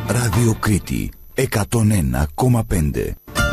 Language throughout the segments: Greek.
Ραδιοκρίτη 101,5.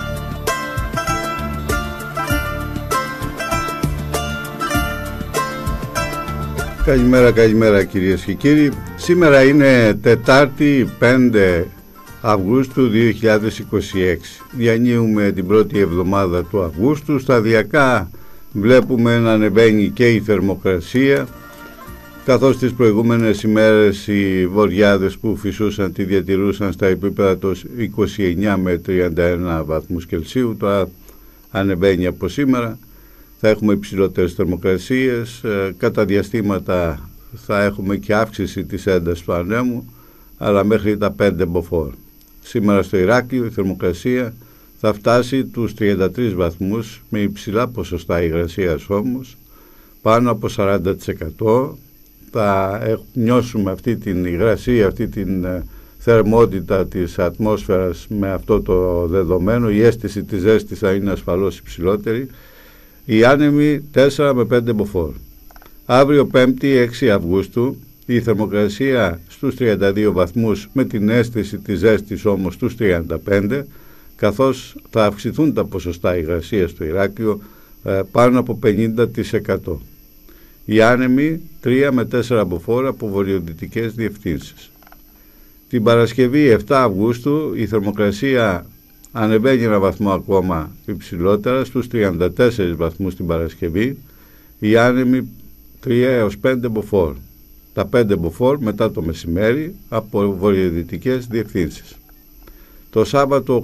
Καλημέρα κυρίες και κύριοι. Σήμερα είναι Τετάρτη 5 Αυγούστου 2026. Διανύουμε την πρώτη εβδομάδα του Αυγούστου. Σταδιακά βλέπουμε να ανεβαίνει και η θερμοκρασία, καθώς τις προηγούμενες ημέρες οι βοριάδες που φυσούσαν τη διατηρούσαν στα επίπεδα των 29 με 31 βαθμούς Κελσίου. Τώρα ανεβαίνει από σήμερα. Θα έχουμε υψηλότερες θερμοκρασίες, κατά διαστήματα θα έχουμε και αύξηση της έντασης του ανέμου, αλλά μέχρι τα 5 μποφόρ. Σήμερα στο Ηράκλειο η θερμοκρασία θα φτάσει τους 33 βαθμούς, με υψηλά ποσοστά υγρασίας όμως, πάνω από 40%. Θα νιώσουμε αυτή την υγρασία, αυτή την θερμότητα της ατμόσφαιρας με αυτό το δεδομένο. Η αίσθηση της ζέστης θα είναι ασφαλώς υψηλότερη. Οι άνεμοι 4 με 5 μποφόρ. Αύριο 5η 6 Αυγούστου η θερμοκρασία στους 32 βαθμούς, με την αίσθηση της ζέστης όμως στους 35, καθώς θα αυξηθούν τα ποσοστά υγρασίας στο Ηράκλειο πάνω από 50%. Οι άνεμοι 3 με 4 μποφόρ από βορειοδυτικές διευθύνσεις. Την Παρασκευή 7 Αυγούστου η θερμοκρασία ανεβαίνει ένα βαθμό ακόμα υψηλότερα, στους 34 βαθμούς την Παρασκευή. Οι άνεμοι 3 έως 5 μποφόρ. Τα 5 μποφόρ μετά το μεσημέρι από βορειοδυτικές διευθύνσεις. Το Σάββατο